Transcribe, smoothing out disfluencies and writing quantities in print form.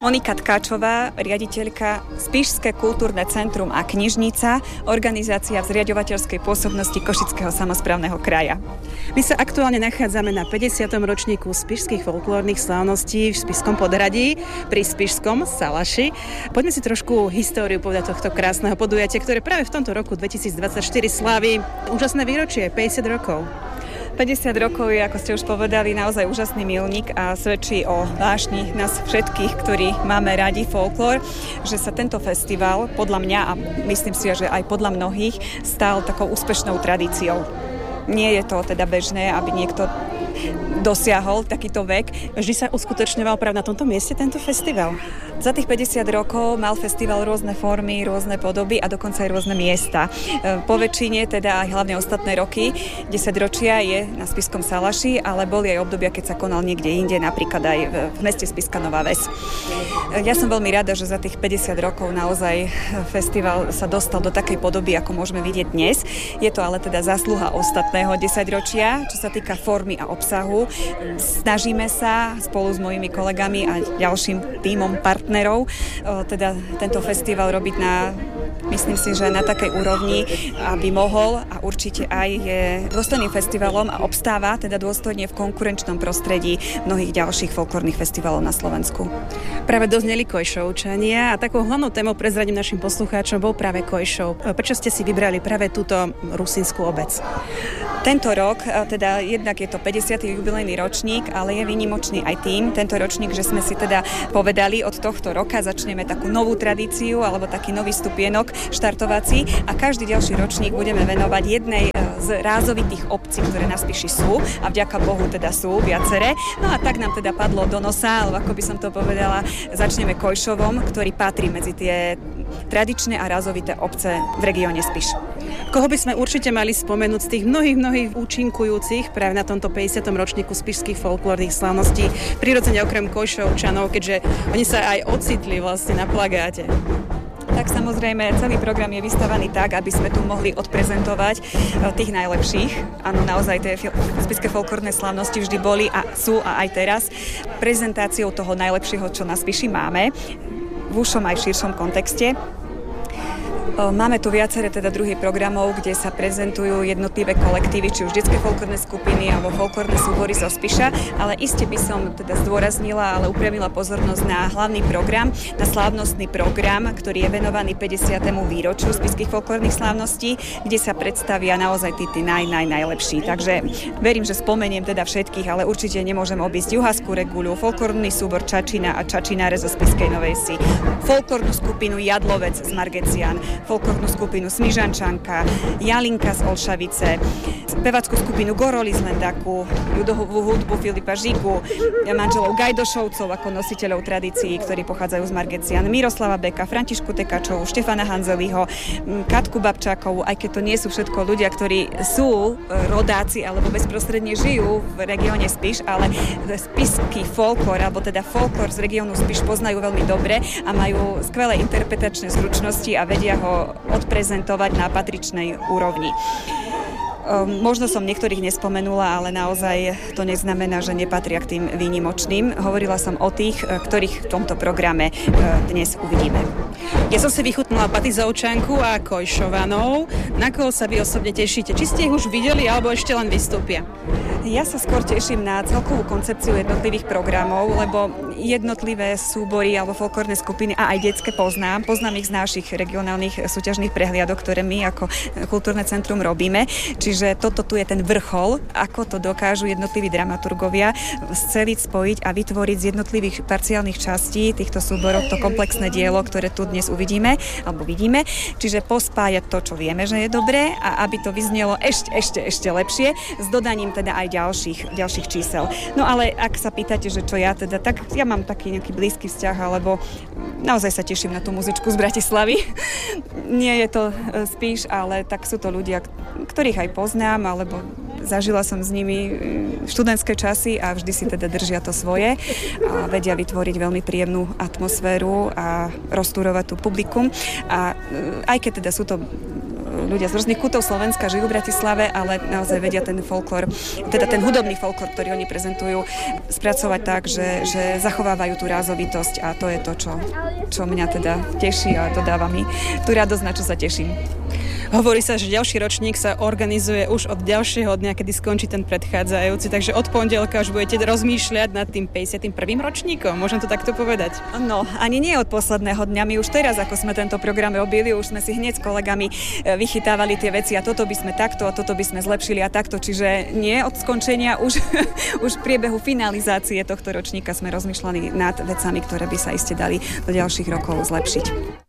Monika Tkáčová, riaditeľka Spišské kultúrne centrum a knižnica, organizácia v zriaďovateľskej pôsobnosti Košického samosprávneho kraja. My sa aktuálne nachádzame na 50. ročníku spišských folklórnych slávností v Spišskom podhradí pri Spišskom Salaši. Poďme si trošku históriu povedať tohto krásneho podujatia, ktoré práve v tomto roku 2024 slávi úžasné výročie, 50 rokov. 50 rokov je, ako ste už povedali, naozaj úžasný milník a svedčí o vášni nás všetkých, ktorí máme radi folklór, že sa tento festival, podľa mňa a myslím si, že aj podľa mnohých, stal takou úspešnou tradíciou. Nie je to teda bežné, aby niekto dosiahol takýto vek. Vždy sa uskutočňoval práve na tomto mieste tento festival? Za tých 50 rokov mal festival rôzne formy, rôzne podoby a dokonca aj rôzne miesta. Po väčšine, teda aj hlavne ostatné roky, 10 ročia je na Spišskom Salaši, ale boli aj obdobia, keď sa konal niekde inde, napríklad aj v meste Spišská Nová Ves. Ja som veľmi rada, že za tých 50 rokov naozaj festival sa dostal do takej podoby, ako môžeme vidieť dnes. Je to ale teda zásluha ostatného 10 ročia, čo sa týka formy a obsahu. Snažíme sa spolu s mojimi kolegami a ďalším tímom partnerov teda tento festival robiť myslím si, že na takej úrovni, aby mohol a určite aj je dôstojným festivalom a obstáva teda dôstojne v konkurenčnom prostredí mnohých ďalších folklórnych festivalov na Slovensku. Práve dozneli Kojšovčania a takou hlavnou témou prezradím našim poslucháčom bol práve Kojšov. Prečo ste si vybrali práve túto rusínskú obec? Tento rok, teda jednak je to 50. jubilejný ročník, ale je výnimočný aj tento ročník, že sme si teda povedali, od tohto roka začneme takú novú tradíciu alebo taký nový stupienok štartovací a každý ďalší ročník budeme venovať jednej z rázovitých obcí, ktoré na Spiši sú a vďaka Bohu teda sú viaceré. No a tak nám teda padlo do nosa, alebo ako by som to povedala, začneme Kojšovom, ktorý patrí medzi tie tradičné a rázovité obce v regióne Spiš. Koho by sme určite mali spomenúť z tých mnohých účinkujúcich práve na tomto 50. ročníku spišských folklórnych slávností, prirodzene okrem Kojšovčanov, keďže oni sa aj ocitli vlastne na plagáte? Tak samozrejme, celý program je vystavaný tak, aby sme tu mohli odprezentovať tých najlepších. Áno, naozaj tie spišské folklórne slávnosti vždy boli a sú a aj teraz prezentáciou toho najlepšieho, čo na Spiši máme, v užšom aj širšom kontexte. Máme tu viaceré teda druhy programov, kde sa prezentujú jednotlivé kolektívy, či už detské folklórne skupiny alebo folklórne súbory zo Spiša, ale iste by som teda zdôraznila, ale upriamila pozornosť na hlavný program, na slávnostný program, ktorý je venovaný 50. výročiu spišských folklórnych slávností, kde sa predstavia naozaj tí najlepší. Takže verím, že spomeniem teda všetkých, ale určite nemôžem obísť Juhaskú regulu, folklórny súbor Čačina a Čačináre zo Spišskej Novej Vsi, folklórnu skupinu Jadlovec z Margecian, folklórnu skupinu Smižančanka, Jalinka z Olšavice, spevackú skupinu Goroli z Lendaku, ľudovú hudbu Filipa Žigu, manželov Gajdošovcov ako nositeľov tradícií, ktorí pochádzajú z Margecian, Miroslava Beka, Františku Tekačovu, Štefana Hanzeliho, Katku Babčákovú, aj keď to nie sú všetko ľudia, ktorí sú rodáci alebo bezprostredne žijú v regióne Spiš, ale spišský folklór, alebo teda folklór z regiónu Spiš poznajú veľmi dobre a majú skvelé interpretačné zručnosti a vedia ho odprezentovať na patričnej úrovni. Možno som niektorých nespomenula, ale naozaj to neznamená, že nepatria k tým výnimočným. Hovorila som o tých, ktorých v tomto programe dnes uvidíme. Ja som si vychutnala Patizovčanku a Kojšovanov. Na koho sa vy osobne tešíte? Či ste ich už videli, alebo ešte len vystúpia? Ja sa skôr teším na celkovú koncepciu jednotlivých programov, lebo jednotlivé súbory alebo folklórne skupiny a aj detské poznám. Poznám ich z našich regionálnych súťažných prehliadok, ktoré my ako kultúrne centrum robíme. Čiže toto tu je ten vrchol, ako to dokážu jednotliví dramaturgovia sceliť, spojiť a vytvoriť z jednotlivých parciálnych častí týchto súborov to komplexné dielo, ktoré tu dnes uvidíme alebo vidíme. Čiže pospájať to, čo vieme, že je dobré a aby to vyznelo ešte lepšie s dodaním teda aj ďalších čísel. No ale ak sa pýtate, že čo ja teda, tak ja mám taký nejaký blízky vzťah, alebo naozaj sa teším na tú muzičku z Bratislavy. Nie je to Spiš, ale tak sú to ľudia, ktorých aj poznám, alebo zažila som s nimi študentské časy a vždy si teda držia to svoje a vedia vytvoriť veľmi príjemnú atmosféru a roztúrovať tú publikum. A aj keď teda sú to ľudia z rôznych kútov Slovenska žijú v Bratislave, ale naozaj vedia ten folklór, teda ten hudobný folklór, ktorý oni prezentujú, spracovať tak, že zachovávajú tú rázovitosť a to je to, čo mňa teda teší a dodáva mi tú radosť, na čo sa teším. Hovorí sa, že ďalší ročník sa organizuje už od ďalšieho dňa, kedy skončí ten predchádzajúci, takže od pondelka už budete rozmýšľať nad tým 51. ročníkom, môžem to takto povedať? No, ani nie od posledného dňa. My už teraz, ako sme tento program robili, už sme si hneď s kolegami vychytávali tie veci a toto by sme takto a toto by sme zlepšili a takto, čiže nie od skončenia, už v priebehu finalizácie tohto ročníka sme rozmýšľali nad vecami, ktoré by sa iste dali do ďalších rokov zlepšiť.